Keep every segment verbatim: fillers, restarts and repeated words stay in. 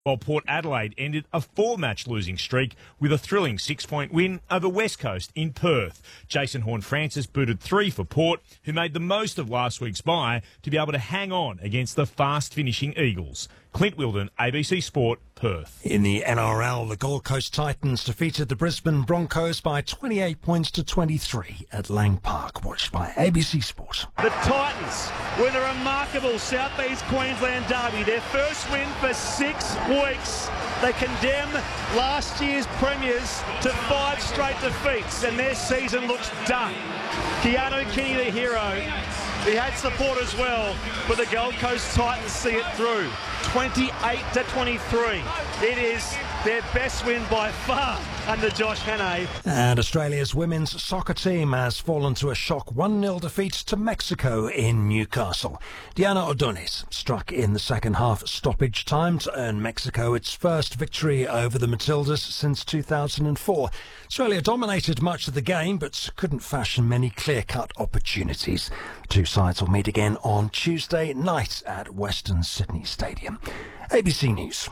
while Port Adelaide ended a four-match losing streak with a thrilling six-point win over West Coast in Perth. Jason Horne-Francis booted three for Port, who made the most of last week's bye to be able to hang on against the fast-finishing Eagles. Clint Wilden, A B C Sport, Perth. In the N R L, the Gold Coast Titans defeated the Brisbane Broncos by twenty-eight points to twenty-three at Lang Park, watched by A B C Sport. The Titans with a remarkable South East Queensland derby, their first win for six weeks. They condemn last year's premiers to five straight defeats, and their season looks done. Keanu Kenny, the hero, he had support as well, but the Gold Coast Titans see it through. twenty-eight to twenty-three. It is their best win by far under Josh Hannay. And Australia's women's soccer team has fallen to a shock one nil defeat to Mexico in Newcastle. Diana Ordonez struck in the second half stoppage time to earn Mexico its first victory over the Matildas since two thousand four. Australia dominated much of the game but couldn't fashion many clear-cut opportunities. The two sides will meet again on Tuesday night at Western Sydney Stadium. A B C News.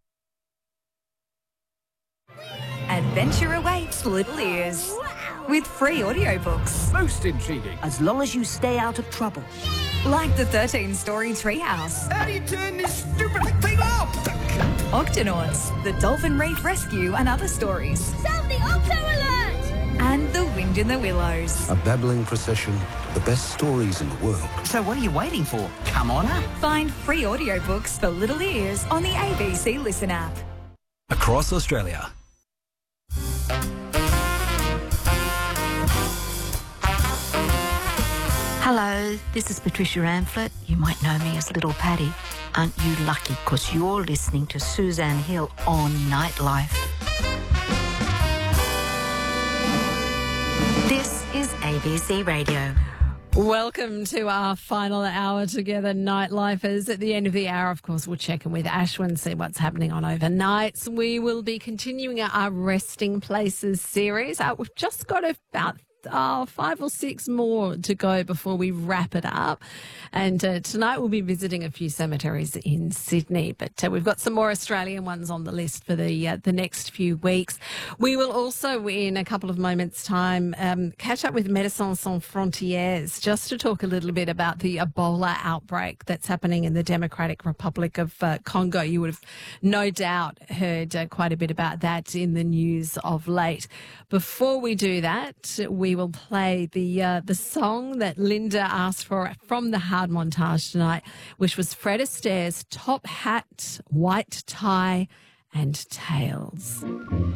Adventure awaits little ears with free audiobooks. Most intriguing. As long as you stay out of trouble. Like the thirteen-story Treehouse. How do you turn this stupid thing off? Octonauts, the Dolphin Reef Rescue and other stories. Sound the Octo Alert! And The Wind in the Willows. A babbling procession, the best stories in the world. So what are you waiting for? Come on up. Find free audiobooks for little ears on the A B C Listen app. Across Australia. Hello, this is Patricia Amphlett. You might know me as Little Paddy. Aren't you lucky because you're listening to Suzanne Hill on Nightlife. This is A B C Radio. Welcome to our final hour together, Nightlifers. At the end of the hour, of course, we'll check in with Ashwin, see what's happening on overnights. We will be continuing our Resting Places series. Uh, we've just got about Oh, five or six more to go before we wrap it up. And uh, tonight we'll be visiting a few cemeteries in Sydney, but uh, we've got some more Australian ones on the list for the uh, the next few weeks. We will also, in a couple of moments' time, um, catch up with Médecins Sans Frontières just to talk a little bit about the Ebola outbreak that's happening in the Democratic Republic of uh, Congo. You would have no doubt heard uh, quite a bit about that in the news of late. Before we do that, we will play the uh, the song that Linda asked for from the Hard Montage tonight, which was Fred Astaire's Top Hat, White Tie and Tails.